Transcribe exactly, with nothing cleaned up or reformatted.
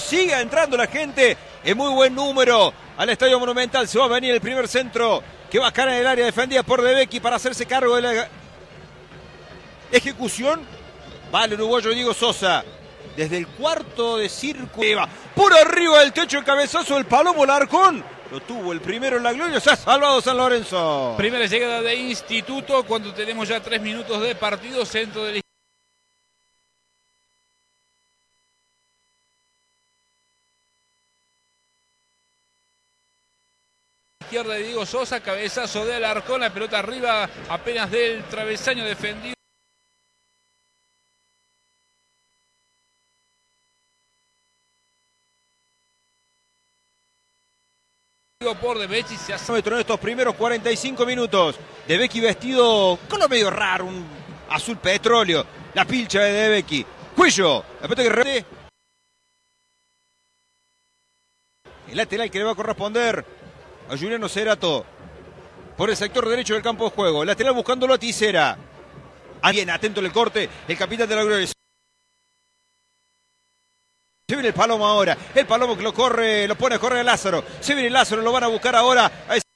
Sigue entrando la gente en muy buen número al Estadio Monumental. Se va a venir el primer centro que va a caer en el área defendida por De Becchi para hacerse cargo de la ejecución. Va el uruguayo Diego Sosa. Desde el cuarto de círculo. Por arriba del techo el cabezazo del Palomo Larcón. Lo tuvo el primero en la gloria. Se ha salvado San Lorenzo. Primera llegada de Instituto cuando tenemos ya tres minutos de partido. Centro de la izquierda de Diego Sosa. Cabezazo de Alarcón. La pelota arriba apenas del travesaño defendido por De Becchi. Se hace En estos primeros cuarenta y cinco minutos. De Becchi vestido con lo medio raro, un azul petróleo. La pilcha de De Becchi. Cuello. La pelota que rete. El lateral que le va a corresponder a Juliano Cerato. Por el sector derecho del campo de juego. El lateral buscándolo a Tisera. Ah, bien, atento el corte. El capitán de la gloria. Se viene el Palomo ahora. El Palomo que lo corre, lo pone a correr a Lázaro. Se viene Lázaro, lo van a buscar ahora.